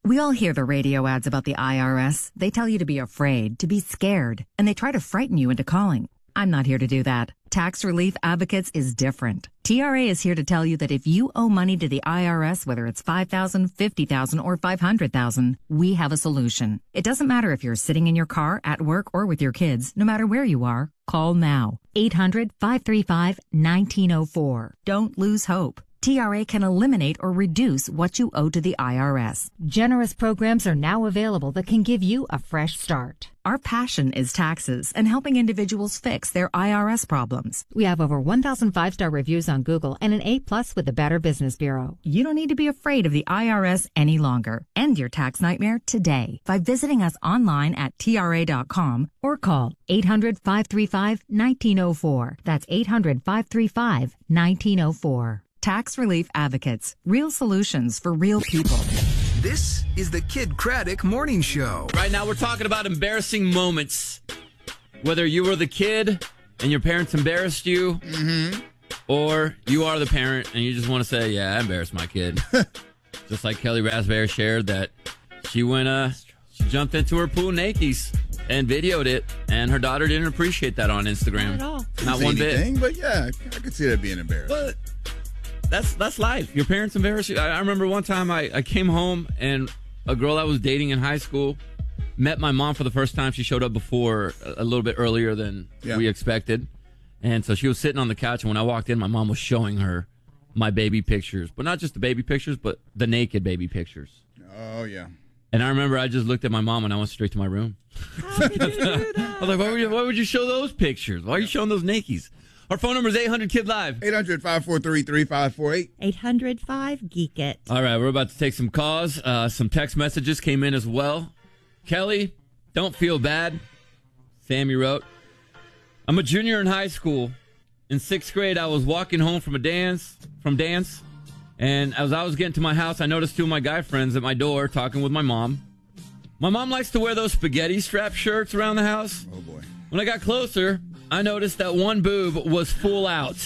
We all hear the radio ads about the IRS. They tell you to be afraid, to be scared, and they try to frighten you into calling. I'm not here to do that. Tax Relief Advocates is different. TRA is here to tell you that if you owe money to the IRS, whether it's $5,000, $50,000, or $500,000, we have a solution. It doesn't matter if you're sitting in your car, at work, or with your kids. No matter where you are, call now. 800-535-1904. Don't lose hope. TRA can eliminate or reduce what you owe to the IRS. Generous programs are now available that can give you a fresh start. Our passion is taxes and helping individuals fix their IRS problems. We have over 1,000 5-star reviews on Google and an A+ with the Better Business Bureau. You don't need to be afraid of the IRS any longer. End your tax nightmare today by visiting us online at TRA.com or call 800-535-1904. That's 800-535-1904. Tax Relief Advocates. Real solutions for real people. This is the Kid Craddock Morning Show. Right now, we're talking about embarrassing moments. Whether you were the kid and your parents embarrassed you, or you are the parent and you just want to say, yeah, I embarrassed my kid. Just like Kelly Raspberry shared that she she jumped into her pool nakies and videoed it, and her daughter didn't appreciate that on Instagram. Not at all. Not one bit. But yeah, I could see that being embarrassing. But that's life. Your parents embarrass you. I remember one time I came home and a girl I was dating in high school met my mom for the first time. She showed up before a little bit earlier than we expected. And so she was sitting on the couch, and when I walked in, my mom was showing her my baby pictures. But not just the baby pictures, but the naked baby pictures. Oh, yeah. And I remember I just looked at my mom and I went straight to my room. How could you do that? I was like, why would you show those pictures? Why are you showing those nakies? Our phone number is 800-KID-LIVE. 800-543-3548. 800-5-GEEK-IT. All right, we're about to take some calls. Some text messages came in as well. Kelly, don't feel bad. Sammy wrote, I'm a junior in high school. In 6th grade, I was walking home from dance. And as I was getting to my house, I noticed two of my guy friends at my door talking with my mom. My mom likes to wear those spaghetti strap shirts around the house. Oh, boy. When I got closer, I noticed that one boob was full out.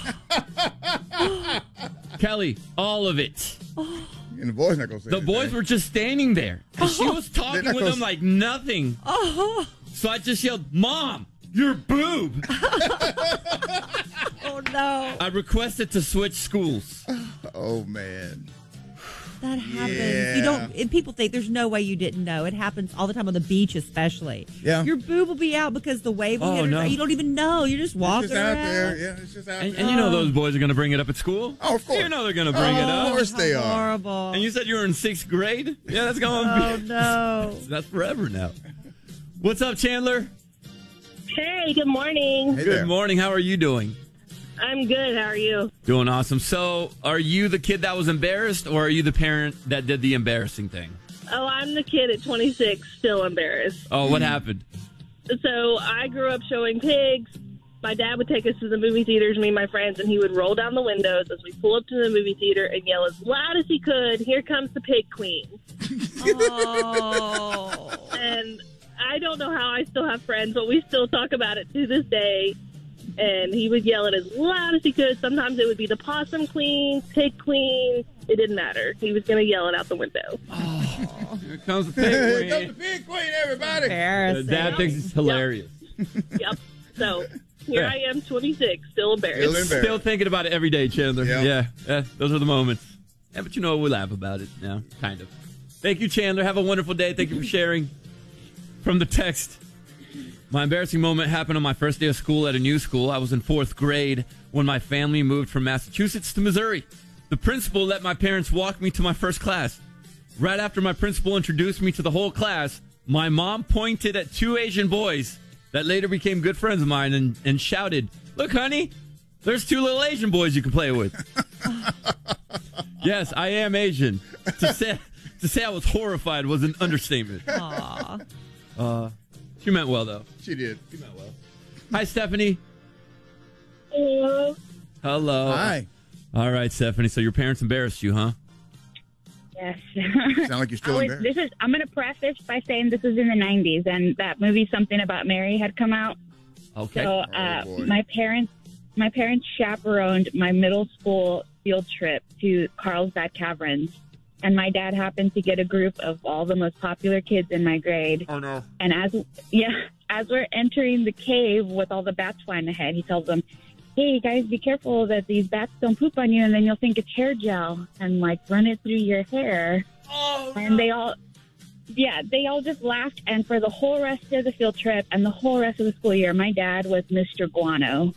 Kelly, all of it. And the boys not going to say The boys were just standing there. And she was talking with them like nothing. So I just yelled, Mom, your boob. Oh, no. I requested to switch schools. Oh, man. That happens. Yeah. You don't. And people think there's no way you didn't know. It happens all the time on the beach, especially. Yeah. Your boob will be out because the wave will hit her. no. You don't even know. You're just walking It's just out around. there. Yeah, it's just out And there. you know those boys are going to bring it up at school? Oh, of course. You know they're going to bring it Of up. course they How are. horrible. And you said you were in 6th grade? Yeah, that's going to Oh, no. That's forever now. What's up, Chandler? Hey, good morning. Hey Good there. morning. How are you doing? I'm good. How are you? Doing awesome. So, are you the kid that was embarrassed, or are you the parent that did the embarrassing thing? Oh, I'm the kid at 26, still embarrassed. Oh, what happened? So I grew up showing pigs. My dad would take us to the movie theaters, me and my friends, and he would roll down the windows as we pull up to the movie theater and yell as loud as he could, "Here comes the pig queen." Oh. And I don't know how I still have friends, but we still talk about it to this day. And he would yell it as loud as he could. Sometimes it would be the possum queen, pig queen. It didn't matter. He was going to yell it out the window. Here comes the pig Here queen. comes the pig queen, everybody. Embarrassing. Dad thinks it's hilarious. Yep. So here I am, 26, still embarrassed. Still embarrassed. Still thinking about it every day, Chandler. Yeah. Yeah, those are the moments. Yeah, but you know, we laugh about it now, kind of. Thank you, Chandler. Have a wonderful day. Thank you for sharing. From the text, my embarrassing moment happened on my first day of school at a new school. I was in 4th grade when my family moved from Massachusetts to Missouri. The principal let my parents walk me to my first class. Right after my principal introduced me to the whole class, my mom pointed at two Asian boys that later became good friends of mine and shouted, "Look, honey, there's two little Asian boys you can play with." Yes, I am Asian. To say I was horrified was an understatement. Aw. She meant well, though. She did. She meant well. Hi, Stephanie. Hello. Hello. Hi. All right, Stephanie. So your parents embarrassed you, huh? Yes. Sound like you're still embarrassed. I'm going to preface by saying this is in the 90s, and that movie Something About Mary had come out. Okay. So boy. my parents chaperoned my middle school field trip to Carlsbad Caverns, and my dad happened to get a group of all the most popular kids in my grade. Oh, no. And as we're entering the cave with all the bats flying ahead, he tells them, hey, guys, be careful that these bats don't poop on you, and then you'll think it's hair gel and, like, run it through your hair. Oh, and they all just laughed. And for the whole rest of the field trip and the whole rest of the school year, my dad was Mr. Guano.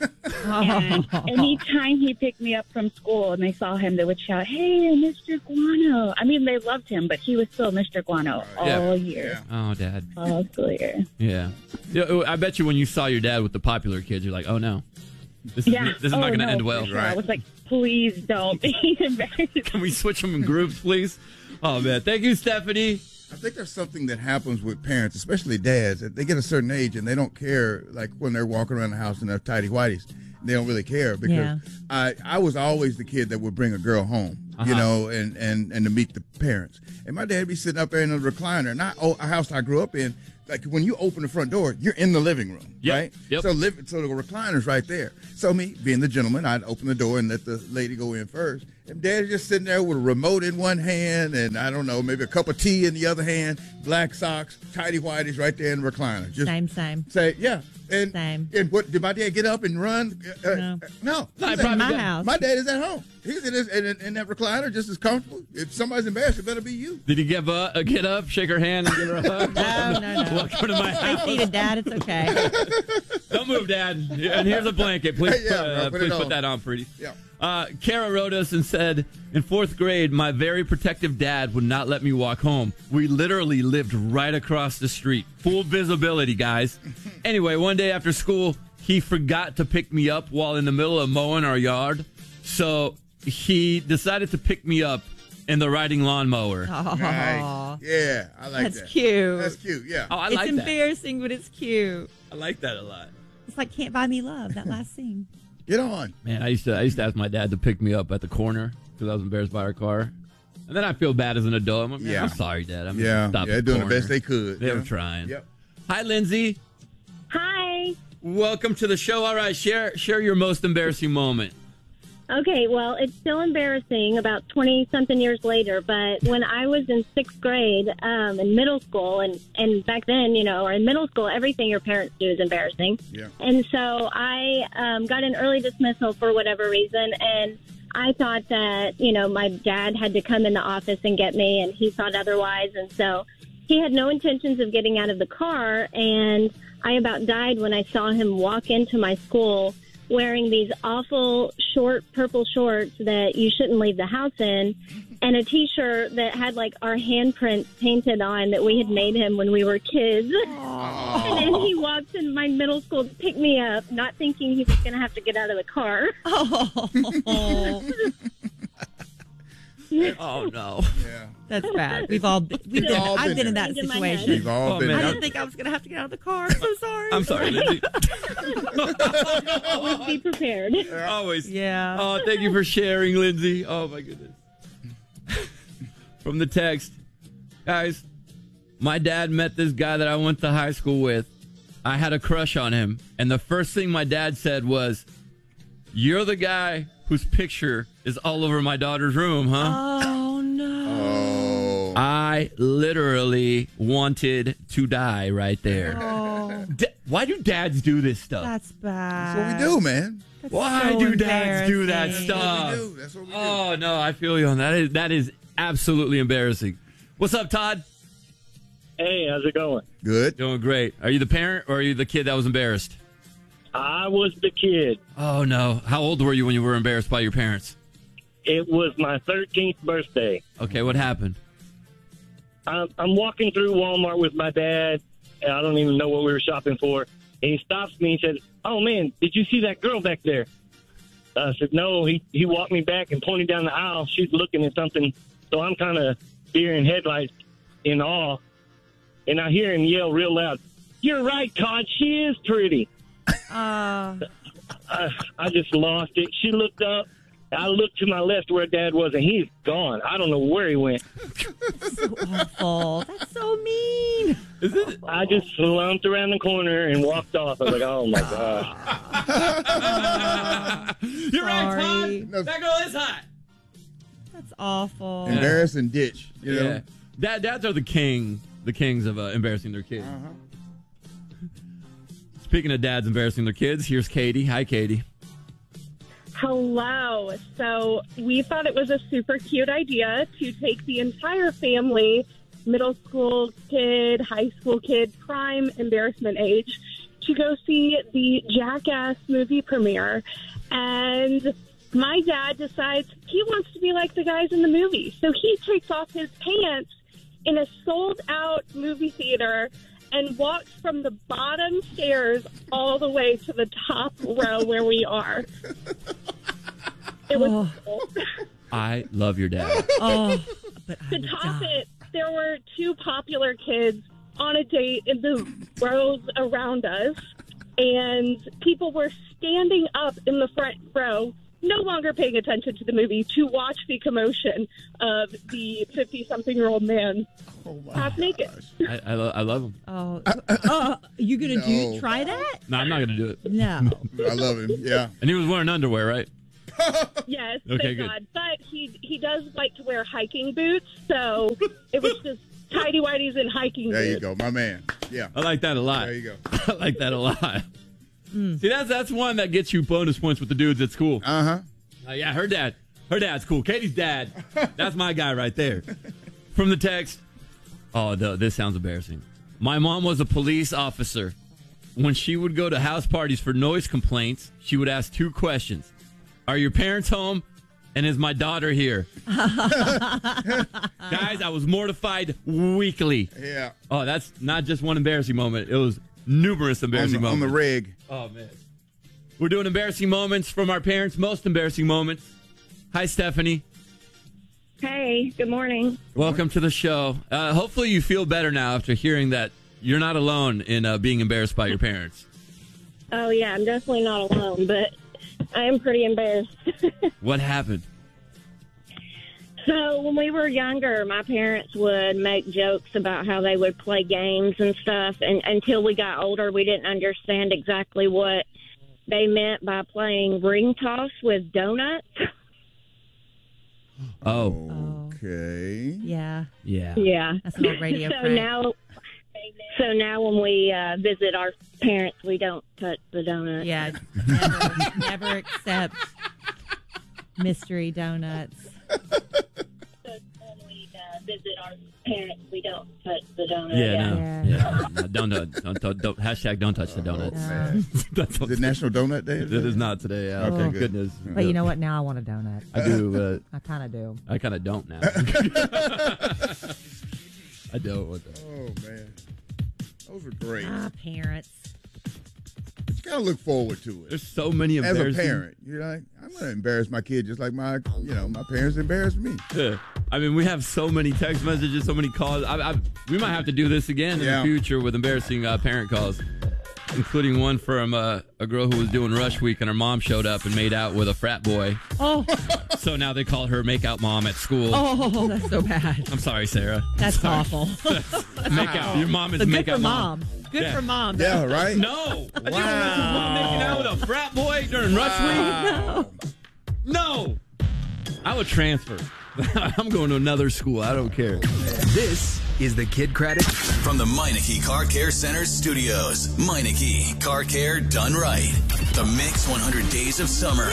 And anytime he picked me up from school and they saw him, they would shout, hey, Mr. Guano. I mean, they loved him, but he was still Mr. Guano all year. Oh, Dad. All school year. Yeah. I bet you when you saw your dad with the popular kids, you're like, oh, no. This is not going to end well. Sure. I was like, please don't. He's embarrassed. Can we switch them in groups, please? Oh, man. Thank you, Stephanie. I think there's something that happens with parents, especially dads, that they get a certain age and they don't care, like when they're walking around the house in their tighty whities. They don't really care because I was always the kid that would bring a girl home, you know, and to meet the parents. And my dad would be sitting up there in a recliner. Not a house I grew up in. Like when you open the front door, you're in the living room, right? Yep. So the recliner's right there. So me, being the gentleman, I'd open the door and let the lady go in first. And Dad's just sitting there with a remote in one hand and, I don't know, maybe a cup of tea in the other hand, black socks, tighty whities right there in the recliner. Just Same. Say, yeah. And, Same. And what, did my dad get up and run? No. In my house. My dad is at home. He's in that recliner just as comfortable. If somebody's embarrassed, it better be you. Did he get up, shake her hand, and give her a hug? No. Welcome to my house. Stay seated, Dad. It's okay. Don't move, Dad. And here's a blanket. Please, please put that on, pretty. Yeah. Kara wrote us and said, in 4th grade, my very protective dad would not let me walk home. We literally lived right across the street. Full visibility, guys. Anyway, one day after school, he forgot to pick me up while in the middle of mowing our yard. So he decided to pick me up in the riding lawnmower. Nice. Yeah, I like that. That's cute. That's cute, yeah. Oh, I like that. It's embarrassing, but it's cute. I like that a lot. It's like Can't Buy Me Love, that last scene. Get on. Man, I used to ask my dad to pick me up at the corner because I was embarrassed by our car. And then I feel bad as an adult. I'm like, I'm sorry, Dad. I'm they're doing the best they could. They were trying. Yep. Hi, Lindsay. Hi. Welcome to the show. All right, share your most embarrassing moment. Okay, well, it's still embarrassing about 20-something years later, but when I was in 6th grade in middle school, and back then, or in middle school, everything your parents do is embarrassing. Yeah. And so I got an early dismissal for whatever reason, and I thought that, my dad had to come in the office and get me, and he thought otherwise, and so he had no intentions of getting out of the car, and I about died when I saw him walk into my school wearing these awful short purple shorts that you shouldn't leave the house in, and a T-shirt that had like our handprints painted on that we had made him when we were kids. Aww. And then he walked in my middle school to pick me up, not thinking he was going to have to get out of the car. Oh no! Yeah, that's bad. I've been in that situation. We've all been. I didn't think I was going to have to get out of the car. I'm so sorry. I'm sorry, Lindsay. Always be prepared. Always. Yeah. Oh, thank you for sharing, Lindsay. Oh my goodness. From the text, guys, my dad met this guy that I went to high school with. I had a crush on him, and the first thing my dad said was, "You're the guy whose picture is all over my daughter's room, huh?" Oh, no. I literally wanted to die right there. Oh. Why do dads do this stuff? That's bad. That's what we do, man. Why so do dads do that embarrassing. stuff? That's what we do. Oh, no, I feel you on that. That is absolutely embarrassing. What's up, Todd? Hey, how's it going? Good. Doing great. Are you the parent or are you the kid that was embarrassed? I was the kid. Oh, no. How old were you when you were embarrassed by your parents? It was my 13th birthday. Okay, what happened? I'm walking through Walmart with my dad, and I don't even know what we were shopping for. And he stops me and said, "Oh, man, did you see that girl back there?" I said, "No." He walked me back and pointed down the aisle. She's looking at something. So I'm kind of deer in headlights in awe. And I hear him yell real loud, "You're right, Todd. She is pretty." I just lost it. She looked up. I looked to my left where Dad was, and he's gone. I don't know where he went. So awful. That's so mean. I just slumped around the corner and walked off. I was like, oh, my gosh. You're right, Todd. That girl is hot. That's awful. Embarrass and ditch. You know? Dads are the kings of embarrassing their kids. Speaking of dads embarrassing their kids, here's Katie. Hi, Katie. Hello. So we thought it was a super cute idea to take the entire family, middle school kid, high school kid, prime embarrassment age, to go see the Jackass movie premiere. And my dad decides he wants to be like the guys in the movie. So he takes off his pants in a sold-out movie theater and walks from the bottom stairs all the way to the top row where we are. It was cool. I love your dad. But to top it, there were two popular kids on a date in the rows around us, and people were standing up in the front row, no longer paying attention to the movie, to watch the commotion of the 50-something-year-old man half naked. I love him. You gonna try that? No, I'm not going to do it. No. I love him. Yeah. And he was wearing underwear, right? Yes, Okay, thank good. God. But he does like to wear hiking boots, so it was just tidy whities and hiking boots. There you go, my man. Yeah. I like that a lot. There you go. I like that a lot. See, that's one that gets you bonus points with the dudes at school. Yeah, her dad's cool. Katie's dad, that's my guy right there. From the text, this sounds embarrassing. My mom was a police officer. When she would go to house parties for noise complaints, she would ask 2 questions. Are your parents home? And is my daughter here? Guys, I was mortified weekly. Yeah. Oh, that's not just one embarrassing moment. It was numerous embarrassing moments. On the rig. Oh, man. We're doing embarrassing moments from our parents' most embarrassing moments. Hi, Stephanie. Hey, good morning. Welcome to the show. Hopefully you feel better now after hearing that you're not alone in being embarrassed by your parents. Oh, yeah, I'm definitely not alone, but I am pretty embarrassed. What happened? So when we were younger, my parents would make jokes about how they would play games and stuff. And until we got older, we didn't understand exactly what they meant by playing ring toss with donuts. Oh. Okay. Yeah. Yeah. Yeah. That's an old radio So prank. now when we visit our parents, we don't touch the donut. Yeah. Never accept mystery donuts. So when we visit our parents, we don't touch the donut. Yeah. No, don't hashtag don't touch the donuts. That's Is it National Donut Day? It is not today. Okay, good. Goodness. But you know what? Now I want a donut. I do, but I kind of do. I kind of don't now. I don't want that. Oh, man. Those were great. Parents. But you got to look forward to it. There's so many As embarrassing... a parent, you're like, I'm going to embarrass my kid just like my parents embarrassed me. Yeah. I mean, we have so many text messages, so many calls. We might have to do this again in the future with embarrassing parent calls, including one from a girl who was doing Rush Week and her mom showed up and made out with a frat boy. Oh. So now they call her Makeout Mom at school. Oh, that's so bad. I'm sorry, Sarah. That's awful. Makeout. Your mom is But Makeout good for Mom. Good for mom. Yeah, right? No. I didn't know mom making out with a frat boy during Rush Week. No. I would transfer. I'm going to another school. I don't care. This is the Kid Craddock from the Meineke Car Care Center studios. Meineke Car Care done right. The Mix 100 Days of Summer.